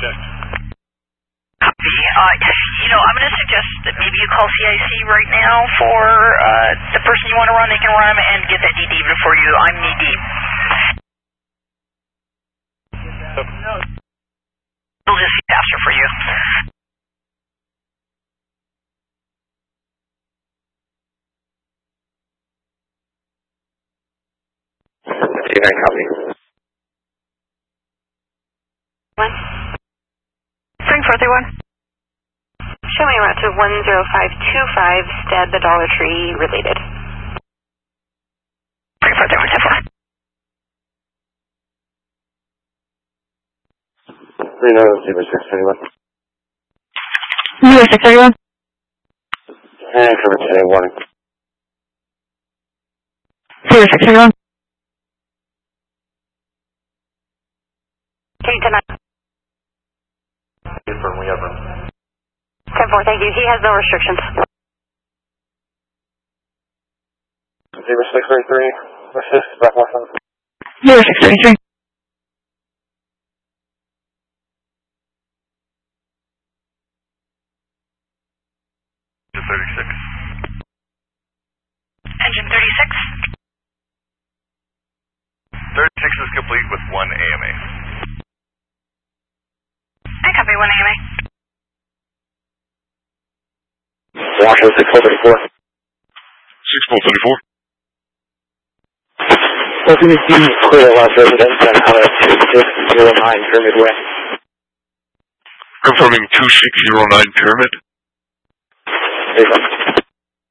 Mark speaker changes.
Speaker 1: check.
Speaker 2: Copy. I'm going to suggest that maybe you call CIC right now for the person you want to run. They can run and get that DD before you. I'm knee deep. It'll just be faster for you.
Speaker 3: Copy.
Speaker 2: Spring 431.
Speaker 4: Show me route to 10525, Stead, the Dollar Tree, related.
Speaker 2: Spring 431,
Speaker 3: 631.
Speaker 2: 631.
Speaker 3: And cover today, warning.
Speaker 2: 631.
Speaker 4: Change to 9.
Speaker 3: Confirm we have room.
Speaker 4: 10-4, thank you. He has no restrictions.
Speaker 3: 0633, assist, back 1.
Speaker 2: 0633. Engine 36.
Speaker 1: 36 is complete with 1 AMA.
Speaker 2: I copy 1 AMA.
Speaker 3: Washington 6434.
Speaker 1: 6434.
Speaker 3: Welcome to Steve, clear Los residents on LS2609 Pyramid West.
Speaker 1: Confirming 2609 Pyramid.
Speaker 3: There you go.